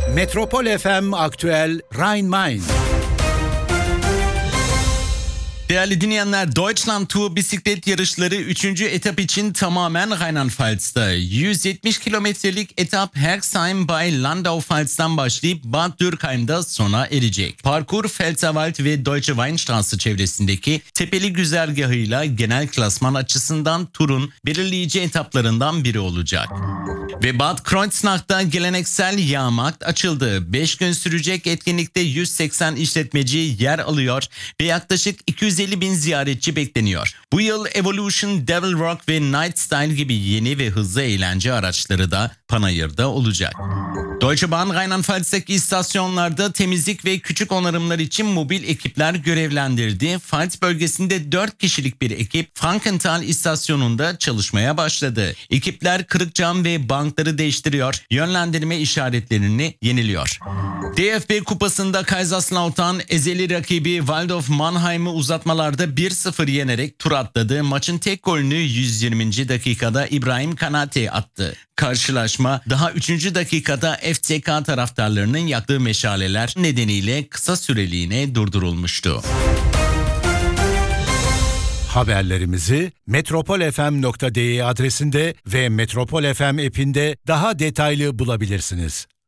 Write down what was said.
Metropol FM Aktüel Rhein-Main. Değerli dinleyenler, Deutschland Tour bisiklet yarışları 3. etap için tamamen Rheinland-Pfalz'da. 170 kilometrelik etap Herxheim bei Landau-Pfalz'dan başlayıp Bad Dürkheim'da sona erecek. Parkur Pfälzerwald ve Deutsche Weinstraße çevresindeki tepeli güzergahıyla genel klasman açısından turun belirleyici etaplarından biri olacak. Ve Bad Kreuznach'ta geleneksel Jahrmarkt açıldı. 5 gün sürecek etkinlikte 180 işletmeci yer alıyor ve yaklaşık 250 bin ziyaretçi bekleniyor. Bu yıl Evolution, Devil Rock ve Night Style gibi yeni ve hızlı eğlence araçları da panayırda olacak. Deutsche Bahn Rheinland-Pfalz'daki istasyonlarda temizlik ve küçük onarımlar için mobil ekipler görevlendirdi. Pfalz bölgesinde 4 kişilik bir ekip Frankenthal istasyonunda çalışmaya başladı. Ekipler kırık cam ve bankları değiştiriyor, yönlendirme işaretlerini yeniliyor. DFB Kupası'nda Kaiserslautern ezeli rakibi Waldorf Mannheim'ı uzatmalarda 1-0 yenerek tur atladı. Maçın tek golünü 120. dakikada İbrahim Kanate attı. Karşılaşma daha 3. dakikada FCK taraftarlarının yaktığı meşaleler nedeniyle kısa süreliğine durdurulmuştu. Haberlerimizi metropolfm.de adresinde ve Metropol FM app'inde daha detaylı bulabilirsiniz.